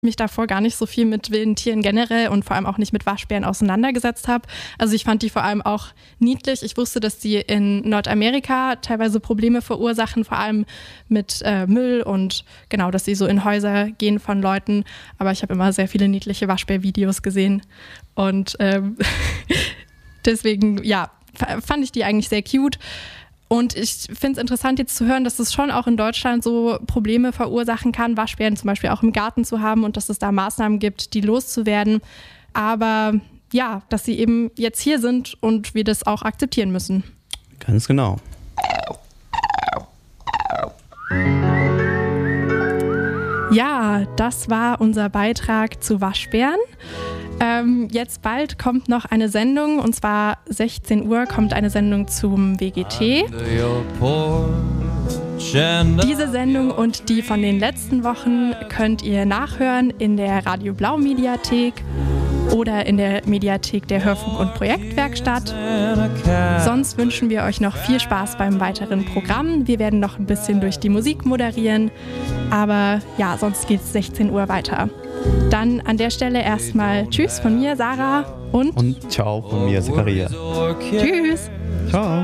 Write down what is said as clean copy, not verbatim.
mich davor gar nicht so viel mit wilden Tieren generell und vor allem auch nicht mit Waschbären auseinandergesetzt habe. Also ich fand die vor allem auch niedlich. Ich wusste, dass die in Nordamerika teilweise Probleme verursachen, vor allem mit Müll und genau, dass sie so in Häuser gehen von Leuten. Aber ich habe immer sehr viele niedliche Waschbär-Videos gesehen und deswegen, ja, fand ich die eigentlich sehr cute. Und ich finde es interessant jetzt zu hören, dass es schon auch in Deutschland so Probleme verursachen kann, Waschbären zum Beispiel auch im Garten zu haben und dass es da Maßnahmen gibt, die loszuwerden. Aber ja, dass sie eben jetzt hier sind und wir das auch akzeptieren müssen. Ganz genau. Ja, das war unser Beitrag zu Waschbären. Jetzt bald kommt noch eine Sendung, und zwar 16 Uhr kommt eine Sendung zum WGT. Diese Sendung und die von den letzten Wochen könnt ihr nachhören in der Radio Blau Mediathek oder in der Mediathek der Hörfunk- und Projektwerkstatt. Sonst wünschen wir euch noch viel Spaß beim weiteren Programm. Wir werden noch ein bisschen durch die Musik moderieren, aber ja, sonst geht es 16 Uhr weiter. Dann an der Stelle erstmal Tschüss von mir, Sarah, und ciao von mir, Zakaria. Tschüss. Ciao.